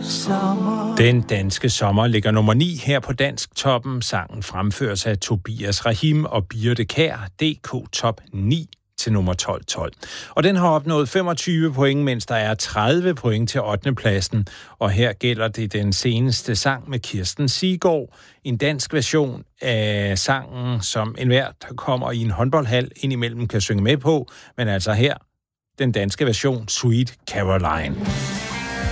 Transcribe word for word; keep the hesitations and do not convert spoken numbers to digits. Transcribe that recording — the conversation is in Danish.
sommer. Den danske sommer ligger nummer ni her på Dansk Toppen. Sangen fremføres af Tobias Rahim og Birte Kjær. D K Top ni til nummer tolv tolv. Og den har opnået femogtyve point, mens der er tredive point til ottende pladsen. Og her gælder det den seneste sang med Kirsten Siggaard. En dansk version af sangen, som enhver, der kommer i en håndboldhal indimellem kan synge med på. Men altså her, den danske version, Sweet Caroline.